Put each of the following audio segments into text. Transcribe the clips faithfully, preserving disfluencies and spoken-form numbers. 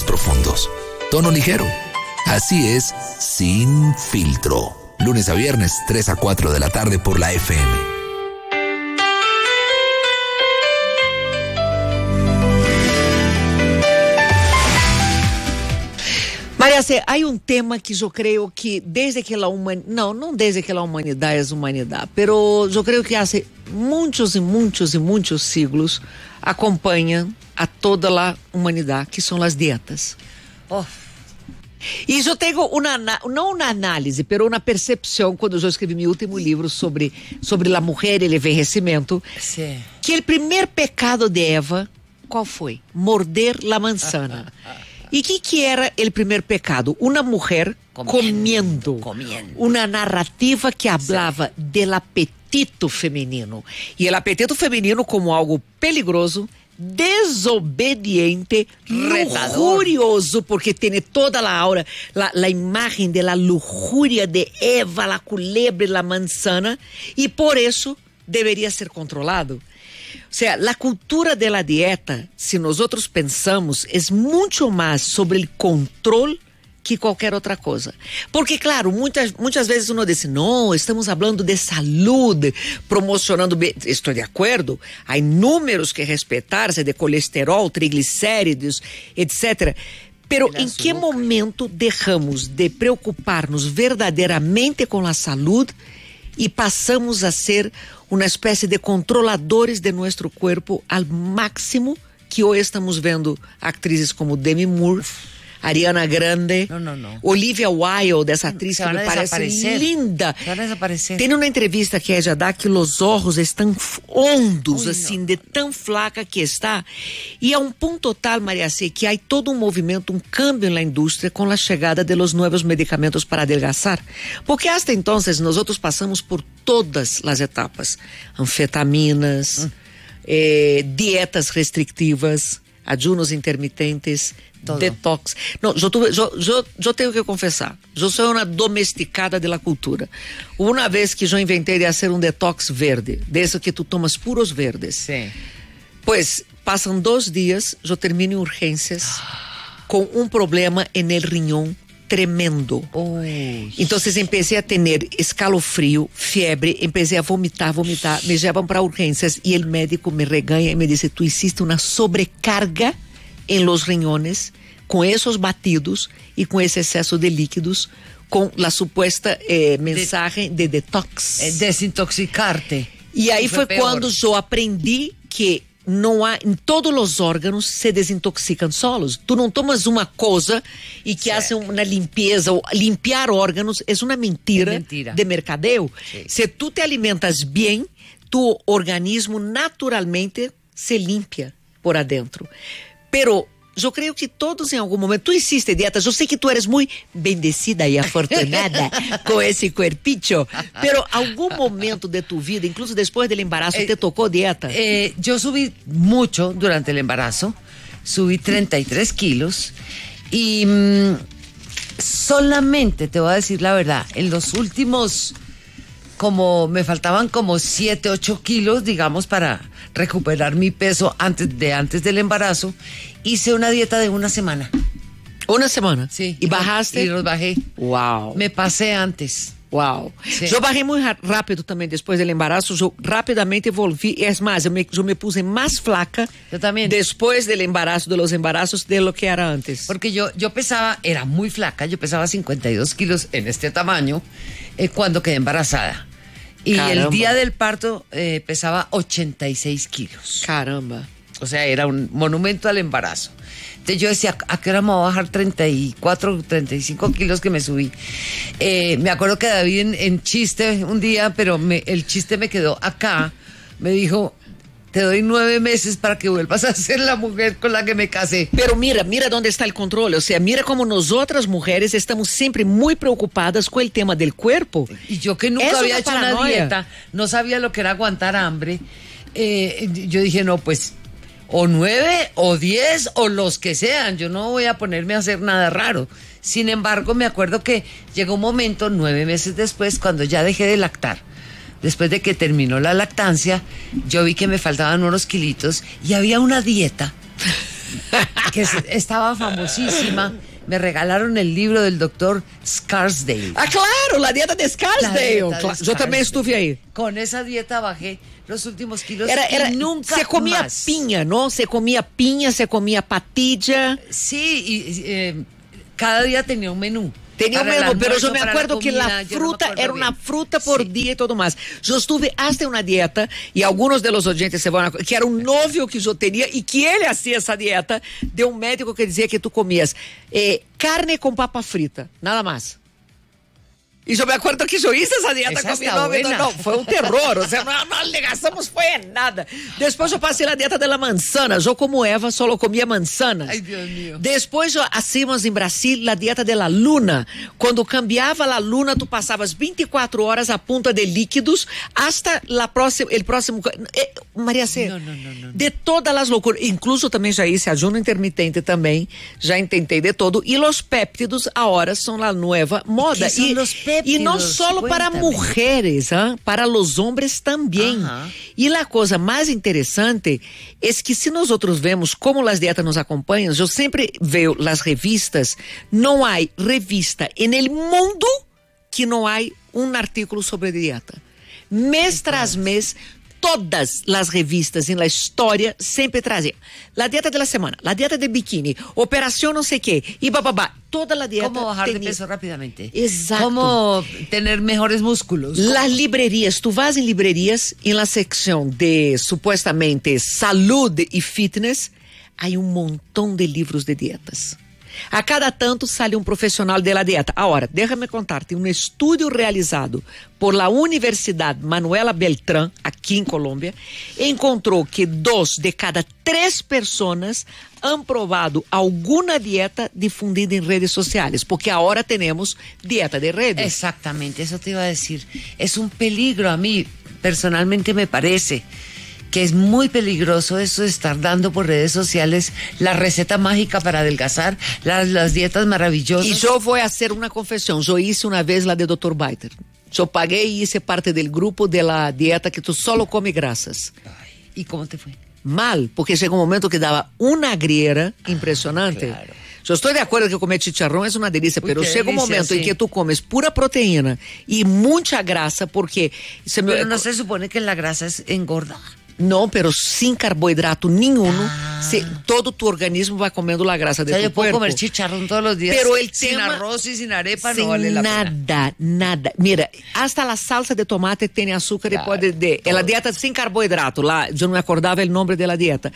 profundos. Tono ligero. Así es, Sin Filtro. Lunes a viernes, tres a cuatro de la tarde por la F M. Maria C, há um tema que eu creio que desde que a humanidade, não, não desde que a humanidade é humanidade, pero eu creio que há muitos e muitos e muitos siglos acompanha a toda a humanidade, que são as dietas. Oh. E eu tenho uma, não uma análise, mas uma percepção quando eu escrevi meu último livro sobre, sobre a mulher e o envelhecimento, sí. Que o primeiro pecado de Eva, qual foi? Morder a manzana. E o que, que era o primeiro pecado? Uma mulher comendo, comendo. Uma narrativa que falava sí. Del apetito feminino. E o apetito feminino como algo perigoso, desobediente, lujurioso, porque tem toda a aura, a imagem da lujuria de Eva, a culebra e a manzana, e por isso deveria ser controlado. Ou seja, a cultura da dieta, se nós outros pensamos, é muito mais sobre o controle que qualquer outra coisa. Porque, claro, muitas, muitas vezes uno diz, não, estamos falando de saúde, promocionando, estou de acordo, há números que respeitar-se de colesterol, triglicéridos, etcétera. Pero em que momento deixamos de preocupar-nos verdadeiramente com a saúde e passamos a ser uma espécie de controladores de nosso corpo ao máximo, que hoje estamos vendo atrizes como Demi Moore, Ariana Grande, no, no, no. Olivia Wilde, essa atriz que me parece linda. Tem uma entrevista que ela dá que os olhos estão hondos, Ui, assim, não. de tão flaca que está. E a um ponto tal, Maria C, que há todo um movimento, um câmbio na indústria com a chegada de los novos medicamentos para adelgazar. Porque hasta então, nós outros passamos por todas as etapas. Anfetaminas, hum. eh, dietas restritivas, ajunos intermitentes, todo. Detox. Não, eu, tu, eu, eu, eu tenho que confessar, eu sou uma domesticada da cultura. Uma vez que eu inventei de fazer um detox verde, desse que tu tomas puros verdes. Sim. Pois, passam dois dias, eu termino em urgências com um problema no riñón tremendo. Oh. Então, comecei a ter escalofrio, febre, comecei a vomitar, vomitar, me levam para urgências e o médico me reganha e me diz, tu hiciste uma sobrecarga em los riñones, com esses batidos e com esse excesso de líquidos, com a suposta eh, mensagem de, de detox. É desintoxicarte. E aí foi, foi quando eu aprendi que não há, em todos os órgãos se desintoxicam solos. Tu não tomas uma coisa e que hace uma limpeza, ou limpar órgãos é uma mentira, é mentira. De mercadeo. Sim. Se tu te alimentas bem, tu organismo naturalmente se limpia por adentro. Pero eu creio que todos em algum momento, tu hiciste dietas, eu sei que tu eres muito bendecida e afortunada com esse cuerpicho, pero algum momento de tu vida, incluso depois do embarazo, eh, te tocou dieta? Eh, eu subi mucho durante el embarazo, subí treinta y tres kilos y mmm, solamente, te voy a decir la verdad, en los últimos, como me faltaban como siete, ocho kilos, digamos, para recuperar mi peso antes de antes del embarazo, hice una dieta de una semana. ¿Una semana? Sí. ¿Y bajaste? Y los bajé. Wow. Me pasé antes. Uau! Sí. Eu barrei muito rápido também depois do embaraço, eu rapidamente volvi, é mais, eu me, eu me puse mais flaca depois do embaraço, de los embarazos, de lo que era antes. Porque yo, yo pesaba, era muy flaca, yo pesaba cincuenta y dos kilos en este tamaño eh, cuando quedé embarazada. Y Caramba. El día del parto eh, pesaba ochenta y seis kilos. Caramba. O sea, era un monumento al embarazo. Entonces yo decía, ¿a qué hora me voy a bajar treinta y cuatro, treinta y cinco kilos que me subí? Eh, me acuerdo que David en, en chiste un día, pero me, el chiste me quedó acá, me dijo, te doy nueve meses para que vuelvas a ser la mujer con la que me casé. Pero mira, mira dónde está el control. O sea, mira como nosotras mujeres estamos siempre muy preocupadas con el tema del cuerpo. Y yo que nunca es había una hecho paranoia. Una dieta, no sabía lo que era aguantar hambre, eh, yo dije, no, pues, o nueve, o diez, o los que sean, yo no voy a ponerme a hacer nada raro. Sin embargo, me acuerdo que llegó un momento, nueve meses después, cuando ya dejé de lactar, después de que terminó la lactancia, yo vi que me faltaban unos kilitos y había una dieta que estaba famosísima. Me regalaron el libro del doctor Scarsdale. Ah, claro, la dieta de Scarsdale. Dieta de Claro, Scarsdale. yo también estuve ahí. Con esa dieta bajé los últimos kilos Era, era, y nunca se comía más. piña, ¿no? Se comía piña, se comía patilla. Sí, y eh, cada día tenía un menú. Tenía un Para el menú, pero yo almuerzo, me para acuerdo la que la comida, yo no me fruta acuerdo era una bien. fruta por Sí. día y todo más. Yo estuve hasta una dieta, y algunos de los oyentes se van a... que era un novio que yo tenía y que él hacía esa dieta de un médico que decía que tú comías eh, carne con papa frita, nada más. Y yo me acuerdo que yo hice esa dieta Esa con mi está novio. buena. No, no, fue un terror. O sea, no, no le gastamos fue en nada. Después yo pasé la dieta de la manzana. Yo, como Eva, solo comía manzanas. Ay, Dios mío. Después yo hacíamos en Brasil la dieta de la luna. Cuando cambiaba la luna, tú pasabas veinticuatro horas a punta de líquidos hasta la próxima, el próximo... Eh, María C. No, no, no, no. De todas las locuras. Incluso también ya hice ayuno intermitente también. Ya intenté de todo. Y los péptidos ahora son la nueva moda. ¿Qué son y, los péptidos? Y no solo para Cuéntame. mujeres, ¿ah? Para los hombres también. Ajá. Y la cosa más interesante es que si nosotros vemos cómo las dietas nos acompañan, yo siempre veo las revistas, no hay revista en el mundo que no hay un artículo sobre dieta. Mes tras mes, todas las revistas en la historia siempre trazían la dieta de la semana, la dieta de bikini, operación no sé qué, y bababá, toda la dieta. ¿Cómo bajar de tenía- peso rápidamente? Exacto. ¿Cómo tener mejores músculos? Las librerías, tú vas en librerías, en la sección de supuestamente salud y fitness, hay un montón de libros de dietas. A cada tanto sale um profissional de la dieta. Agora, déjame contarte, um estudo realizado por la Universidade Manuela Beltrán, aqui em Colômbia, encontrou que dois de cada três pessoas han probado alguna dieta difundida en redes sociales, porque ahora tenemos dieta de redes. Exactamente, eso te iba a decir. Es un peligro a mí, personalmente me parece que es muy peligroso eso de estar dando por redes sociales la receta mágica para adelgazar, las, las dietas maravillosas. Y yo voy a hacer una confesión. Yo hice una vez la de doctor Biter. Yo pagué y hice parte del grupo de la dieta que tú solo comes grasas. Ay, ¿y cómo te fue? Mal, porque llegó un momento que daba una griera impresionante. claro. Yo estoy de acuerdo que comer chicharrón es una delicia, Uy, pero qué llega un delicia, momento sí. en que tú comes pura proteína y mucha grasa, porque se me... Pero no se supone que la grasa es engorda. No, pero sin carbohidrato ninguno, Ah. se- todo tu organismo va comiendo la grasa O de sea, tu yo puedo cuerpo. comer chicharrón todos los días Pero el sin tema- arroz y sin arepa, Sin no vale la pena. nada, nada. Mira, hasta la salsa de tomate tiene azúcar Claro, y puede de, é la dieta sin carbohidrato, lá, yo no me acordaba el nombre de la dieta.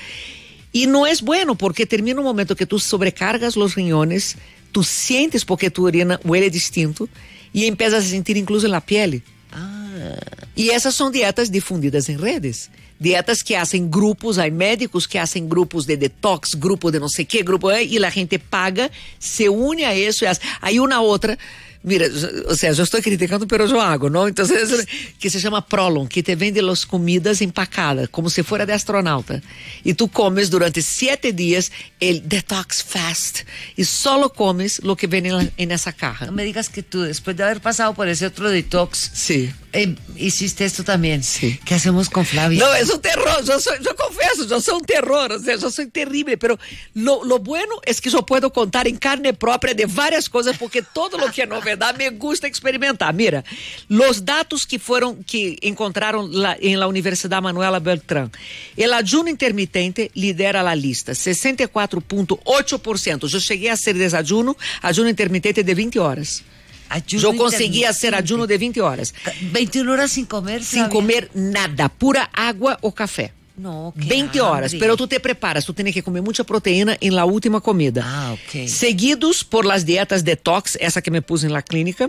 Y no es bueno porque termina un momento que tú sobrecargas los riñones, tú sientes porque tu orina huele distinto y empiezas a sentir incluso en la piel. Ah, Y esas son dietas difundidas en redes. Dietas que hacen grupos, hay médicos que hacen grupos de detox, grupos de no sé qué, grupo, eh, y la gente paga, se une a eso y hace. Hay una otra, mira, o sea, yo estoy criticando, pero yo hago, ¿no? Entonces, que se llama Prolon, que te vende las comidas empacadas, como si fuera de astronauta. Y tú comes durante siete días el detox fast y solo comes lo que viene en, la- en esa caja. no me digas que tú, después de haber pasado por ese otro detox, Sí. eh, hiciste esto también. Sí. ¿Qué hacemos con Flavia? No, es un terror, yo, soy, yo confieso, yo soy un terror, o sea, yo soy terrible, pero lo, lo bueno es que yo puedo contar en carne propia de varias cosas, porque todo lo que es novedad me gusta experimentar. Mira, los datos que fueron, que encontraron la, en la Universidad Manuela Beltrán, el ayuno intermitente lidera la lista, sesenta y cuatro punto ocho por ciento. Yo llegué a hacer desayuno, ayuno intermitente de veinte horas. Ayuno Yo conseguí hacer intermitente. ayuno de veinte horas, veintiuna horas sin comer, sin Flavia. comer nada, pura agua o café. No, qué veinte horas, hambre. pero tú te preparas, tú tienes que comer mucha proteína en la última comida. Ah, ok. Seguidos por las dietas detox, esa que me puse en la clínica,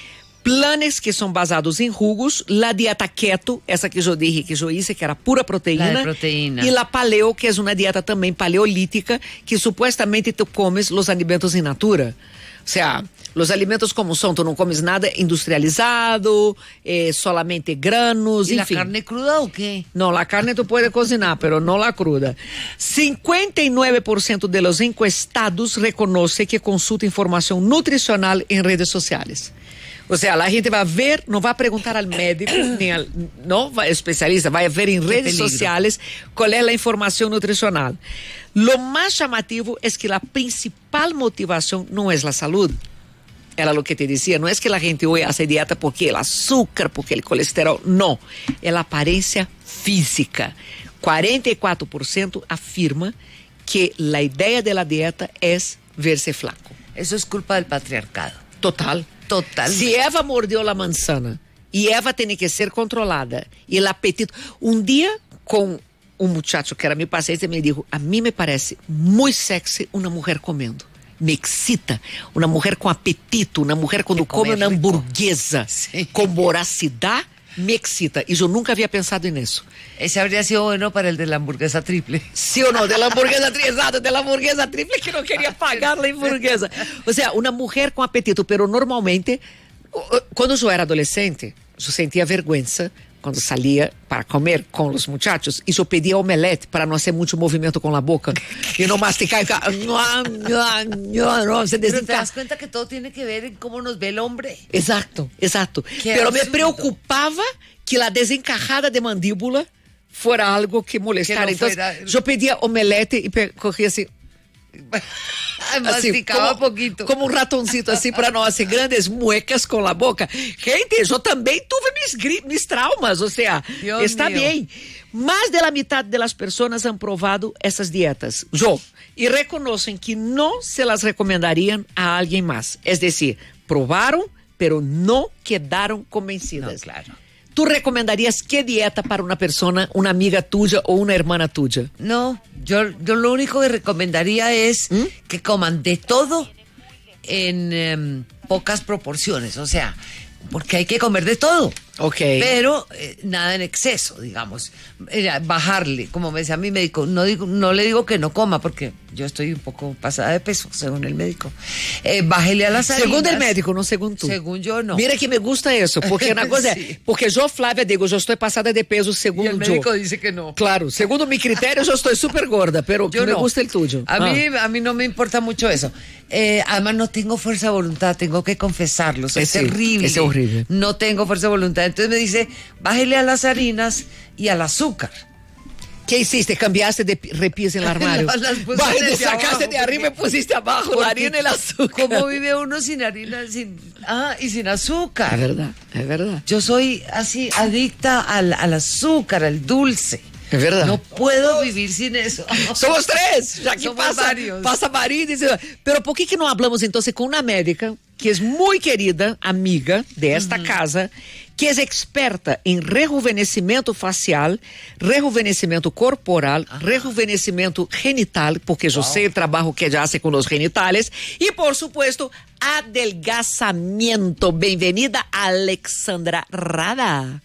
planes que son basados en jugos, la dieta keto, esa que yo dije que yo hice, que era pura proteína, La de proteína. y la paleo, que es una dieta también paleolítica, que supuestamente tú comes los alimentos in natura. O sea, los alimentos como son, tú no comes nada industrializado, eh, solamente granos, ¿Y la enfim. carne cruda o qué? No, la carne tú puedes cocinar, pero no la cruda. cincuenta y nueve por ciento de los encuestados reconoce que consulta información nutricional en redes sociales. O O sea, la gente va a ver, no va a preguntar al médico, ni al no va, especialista, va a ver en redes sociales cuál es la información nutricional. Lo más llamativo es que la principal motivación no es la salud. Era lo que te decía, no es que la gente hoy hace dieta porque el azúcar, porque el colesterol, no, es la apariencia física. cuarenta y cuatro por ciento afirma que la idea de la dieta es verse flaco. Eso es culpa del patriarcado. Total. Total. Si Eva mordió la manzana y Eva tiene que ser controlada y el apetito. Un día con un muchacho que era mi paciente me dijo, a mí me parece muy sexy una mujer comiendo. Me excita una mujer con apetito, una mujer cuando come una rico. hamburguesa sí. con voracidad, me excita. Y yo nunca había pensado en eso. Ese habría sido bueno para el de la hamburguesa triple. ¿Sí o no? De la hamburguesa triple, exacto, de la hamburguesa triple que no quería pagar la hamburguesa. O sea, una mujer con apetito, pero normalmente, cuando yo era adolescente, yo sentía vergüenza cuando salía para comer con los muchachos y yo pedía omelette para no hacer mucho movimiento con la boca y no masticar y ficar, no, no, no, no, se Pero te das cuenta que todo tiene que ver en cómo nos ve el hombre. Exacto, exacto. Qué Pero absurdo. me preocupaba que la desencajada de mandíbula fuera algo que molestara. Que no Entonces, fuera... yo pedía omelette y pe- cogía así. Masticaba como, poquito. Como un ratoncito así para no hacer grandes muecas con la boca. Gente, yo también tuve mis, gri- mis traumas, o sea, Dios está mío. bien. Más de la mitad de las personas han probado esas dietas, yo, y reconocen que no se las recomendarían a alguien más. Es decir, probaron, pero no quedaron convencidas. No, claro. ¿Tú recomendarías qué dieta para una persona, una amiga tuya o una hermana tuya? No, yo, yo lo único que recomendaría es ¿Mm? que coman de todo en em, pocas proporciones, o sea, porque hay que comer de todo. Ok. Pero eh, nada en exceso, digamos. Eh, bajarle, como me decía mi médico, no digo, no le digo que no coma, porque yo estoy un poco pasada de peso, según el médico. Eh, bájele a las harinas. Según el médico, no según tú. Según yo, no. Mira que me gusta eso, porque una cosa Sí. es, porque yo, Flávia, digo, yo estoy pasada de peso Y según el yo. médico dice que no. Claro, segundo mi criterio, yo estoy súper gorda, pero Yo me no. gusta el tuyo. A, Ah. mí, a mí no me importa mucho eso. Eh, además, no tengo fuerza de voluntad, tengo que confesarlo. Soy Eh, sí, terrible. es horrible. No tengo fuerza de voluntad. Entonces me dice, bájele a las harinas y al azúcar. ¿Qué hiciste? ¿Cambiaste de pi- repis en el armario? Las- las puse Vale, desde sacaste abajo, de arriba y porque- pusiste abajo la Porque harina y el azúcar. ¿Cómo vive uno sin harina sin, ah, y sin Es azúcar? verdad, es verdad. Yo soy así adicta al, al azúcar, al dulce. Es verdad. No puedo vivir sin eso. Somos tres, ya que Somos pasa, varios. pasa María y dice, pero ¿por qué que no hablamos entonces con una médica que es muy querida, amiga de esta casa, que es experta en rejuvenecimiento facial, rejuvenecimiento corporal, rejuvenecimiento genital, porque yo sé el trabajo que ella hace con los genitales, y por supuesto, adelgazamiento. Bienvenida, Alexandra Rada.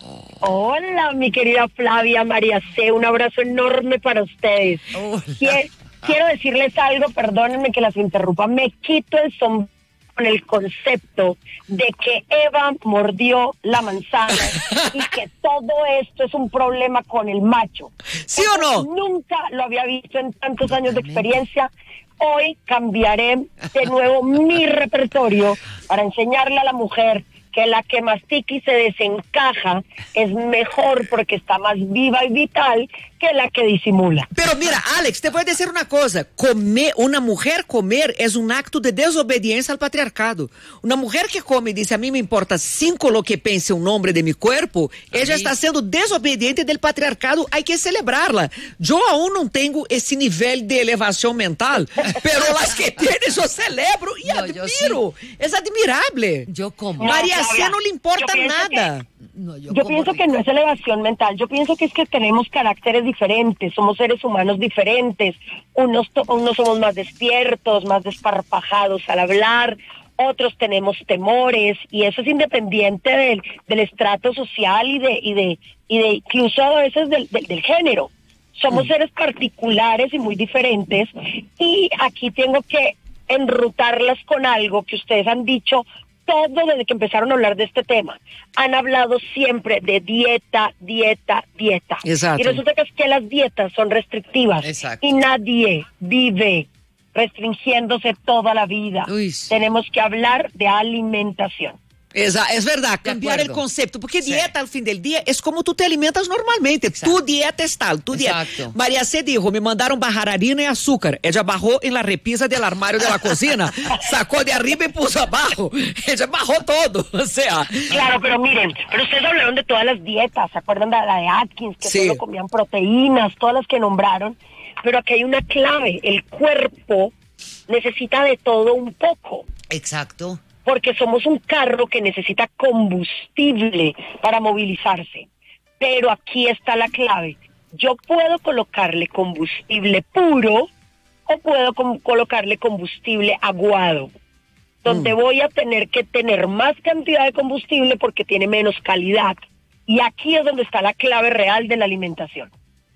Hola, mi querida Flavia, María C., un abrazo enorme para ustedes. Hola. Quiero, quiero decirles algo, perdónenme que las interrumpa, me quito el sombrero con el concepto de que Eva mordió la manzana y que todo esto es un problema con el macho. ¿Sí o no? Nunca lo había visto en tantos años de experiencia. Hoy cambiaré de nuevo mi repertorio para enseñarle a la mujer que la que mastica y se desencaja es mejor porque está más viva y vital que la que disimula. Pero mira, Alex, te voy a decir una cosa. Comer, una mujer comer es un acto de desobediencia al patriarcado. Una mujer que come y dice, a mí me importa cinco lo que piense un hombre de mi cuerpo, ella está siendo desobediente del patriarcado, hay que celebrarla. Yo aún no tengo ese nivel de elevación mental, pero las que tienen yo celebro y No, yo admiro. Es admirable. Yo como. María No, C. Flavia, no le importa yo pienso nada. No, yo Yo como pienso que rico. no es elevación mental, yo pienso que es que tenemos caracteres diferentes, somos seres humanos diferentes, unos, to- unos somos más despiertos, más desparpajados al hablar, otros tenemos temores, y eso es independiente del, del estrato social y de, y de, y de incluso a veces del, del, del género. Somos seres particulares y muy diferentes, y aquí tengo que enrutarlas con algo que ustedes han dicho todo desde que empezaron a hablar de este tema. Han hablado siempre de dieta, dieta, dieta. Exacto. Y resulta que es que las dietas son restrictivas. Exacto. Y nadie vive restringiéndose toda la vida. Uy, sí. Tenemos que hablar de alimentación. Esa, es verdad, cambiar el concepto, porque Sí. dieta al fin del día es como tú te alimentas normalmente. Exacto. Tu dieta es tal, tu dieta. Exacto. María C dijo, me mandaron bajar harina y azúcar. Ella bajó en la repisa del armario de la cocina, sacó de arriba y puso abajo. Ella bajó todo, o sea. Claro, pero miren, pero ustedes hablaron de todas las dietas, ¿se acuerdan de la de Atkins, que Sí. solo comían proteínas, todas las que nombraron? Pero aquí hay una clave, el cuerpo necesita de todo un poco, Exacto. porque somos un carro que necesita combustible para movilizarse. Pero aquí está la clave, yo puedo colocarle combustible puro o puedo com- colocarle combustible aguado, donde voy a tener que tener más cantidad de combustible porque tiene menos calidad. Y aquí es donde está la clave real de la alimentación.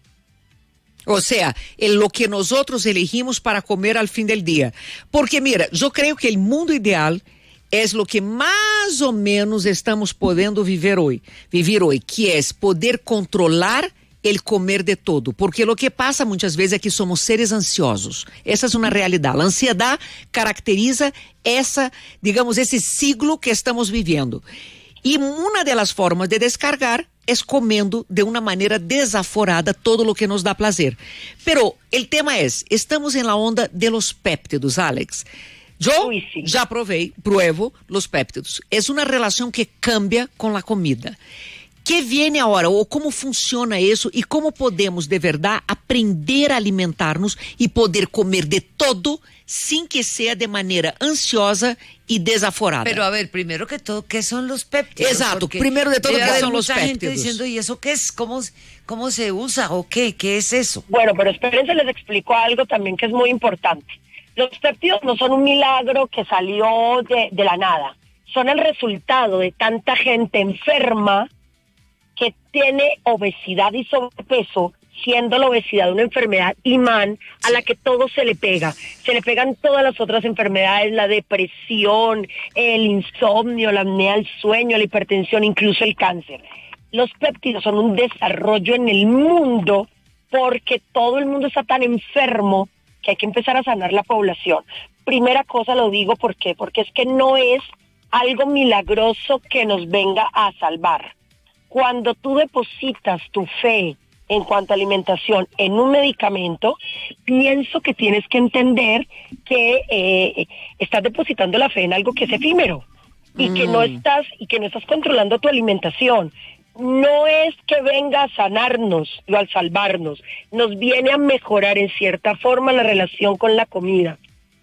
O sea, en lo que nosotros elegimos para comer al fin del día. Porque mira, yo creo que el mundo ideal es lo que más o menos estamos podendo viver hoy. Vivir hoy, que es poder controlar el comer de todo. Porque lo que pasa muchas veces é que somos seres ansiosos. Essa é uma realidade. A ansiedade caracteriza essa, digamos, esse ciclo que estamos vivendo. E uma das formas de descargar es comendo de una manera desaforada todo lo que nos da placer. Pero el tema es, estamos en la onda de los péptidos, Alex. Yo Uy, sí. ya probé, pruebo los péptidos. Es una relación que cambia con la comida. ¿Qué viene ahora? ¿O cómo funciona eso? ¿Y cómo podemos de verdad aprender a alimentarnos y poder comer de todo sin que sea de manera ansiosa y desaforada? Pero a ver, primero que todo, ¿qué son los péptidos? Exacto, Porque primero de todo, debe ¿qué haber son los mucha gente péptidos? diciendo, ¿y eso qué es? ¿Cómo, cómo se usa o qué? ¿Qué es eso? Bueno, pero espérense, les explico algo también que es muy importante. Los péptidos no son un milagro que salió de, de la nada. Son el resultado de tanta gente enferma que tiene obesidad y sobrepeso, siendo la obesidad una enfermedad imán a la que todo se le pega. Se le pegan todas las otras enfermedades, la depresión, el insomnio, la apnea del sueño, la hipertensión, incluso el cáncer. Los péptidos son un desarrollo en el mundo porque todo el mundo está tan enfermo que hay que empezar a sanar la población. Primera cosa lo digo, ¿por qué? Porque es que no es algo milagroso que nos venga a salvar. Cuando tú depositas tu fe en cuanto a alimentación en un medicamento, pienso que tienes que entender que eh, estás depositando la fe en algo que es efímero y que no estás y que no estás controlando tu alimentación. No es que venga a sanarnos o a salvarnos, nos viene a mejorar en cierta forma la relación con la comida.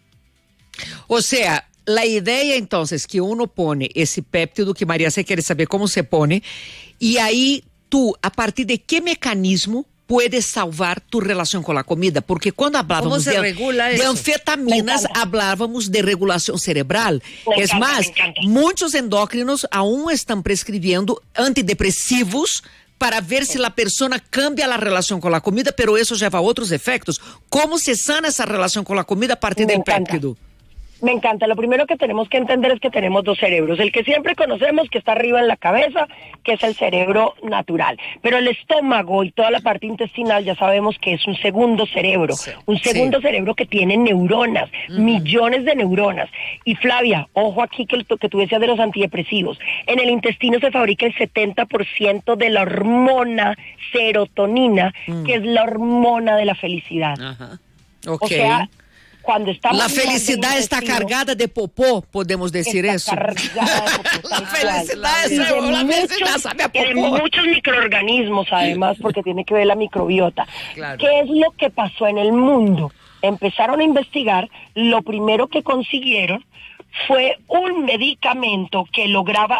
O sea, la idea entonces que uno pone ese péptido, que María se quiere saber cómo se pone, y ahí tú, a partir de qué mecanismo puedes salvar tu relación con la comida, porque cuando hablábamos se de, regula de eso? anfetaminas, Me encanta. hablábamos de regulación cerebral. Me es encanta, más, me encanta. muchos endócrinos aún están prescribiendo antidepresivos para ver si la persona cambia la relación con la comida, pero eso lleva a otros efectos. ¿Cómo se sana esa relación con la comida a partir Me del encanta. péptido? Me encanta. Lo primero que tenemos que entender es que tenemos dos cerebros. El que siempre conocemos, que está arriba en la cabeza, que es el cerebro natural. Pero el estómago y toda la parte intestinal ya sabemos que es un segundo cerebro. Sí. Un segundo cerebro que tiene neuronas, millones de neuronas. Y Flavia, ojo aquí que, que tú decías de los antidepresivos. En el intestino se fabrica el setenta por ciento de la hormona serotonina, que es la hormona de la felicidad. Ajá. O Ok. sea, cuando estamos La mal del felicidad está intestino, cargada de popó, podemos decir está eso. cargada de popó, La tal felicidad cual. es- Y de la felicidad muchos- sabe a y de popó. muchos microorganismos además, porque tiene que ver la microbiota. Claro. ¿Qué es lo que pasó en el mundo? Empezaron a investigar, lo primero que consiguieron fue un medicamento que lograba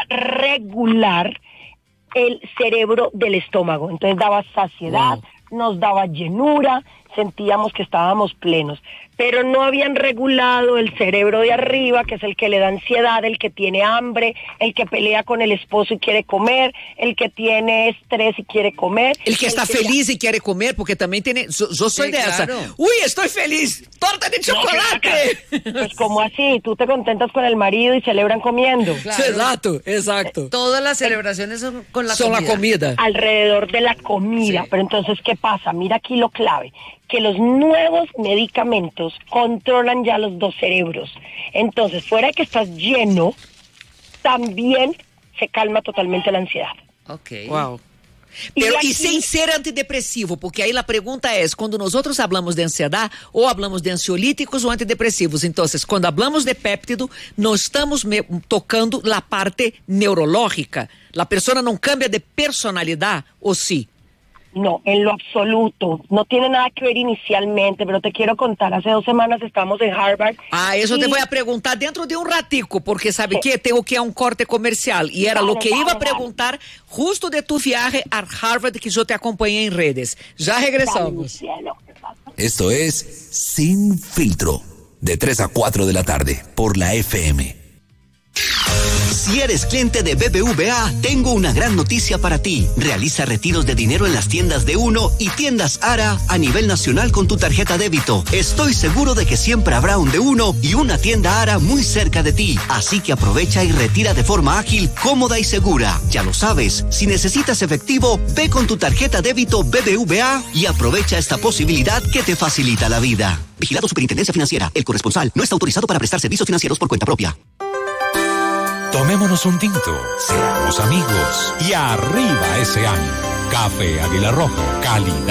regular el cerebro del estómago. Entonces daba saciedad, Wow. nos daba llenura, sentíamos que estábamos plenos. Pero no habían regulado el cerebro de arriba, que es el que le da ansiedad, el que tiene hambre, el que pelea con el esposo y quiere comer, el que tiene estrés y quiere comer. El que está que- feliz y quiere comer, porque también tiene. Yo, yo soy Sí, de esa. claro. Uy, estoy feliz. Torta de No, chocolate. Pues como así, tú te contentas con el marido y celebran comiendo. Claro. Sí, exacto, exacto. Todas las celebraciones son con la Son comida. la comida. Alrededor de la comida. Sí. Pero entonces, ¿qué pasa? Mira aquí lo clave, que los nuevos medicamentos controlan ya los dos cerebros. Entonces, fuera de que estás lleno, también se calma totalmente la ansiedad. Ok. Wow. Pero, Y y, aquí- sin ser antidepresivo, porque ahí la pregunta es, cuando nosotros hablamos de ansiedad, o hablamos de ansiolíticos o antidepresivos, entonces, cuando hablamos de péptido, no estamos me- tocando la parte neurológica. La persona no cambia de personalidad, ¿o sí? No, en lo absoluto. No tiene nada que ver inicialmente, pero te quiero contar, hace dos semanas estábamos en Harvard. Ah, eso te y- voy a preguntar dentro de un ratico, porque sabe que tengo que ir a un corte comercial. Y era Vale, lo que vale, iba a vale. preguntar justo de tu viaje a Harvard, que yo te acompañé en redes. Ya Dale, mi regresamos. cielo. Esto es Sin Filtro, de tres a cuatro de la tarde, por la F M. Si eres cliente de B B V A, tengo una gran noticia para ti. Realiza retiros de dinero en las tiendas de Uno y tiendas Ara a nivel nacional con tu tarjeta débito. Estoy seguro de que siempre habrá un de Uno y una tienda Ara muy cerca de ti. Así que aprovecha y retira de forma ágil, cómoda y segura. Ya lo sabes, si necesitas efectivo, ve con tu tarjeta débito B B V A y aprovecha esta posibilidad que te facilita la vida. Vigilado Superintendencia Financiera. El corresponsal no está autorizado para prestar servicios financieros por cuenta propia. Tomémonos un tinto, seamos amigos y arriba ese ánimo. Café Águila Roja, calidad.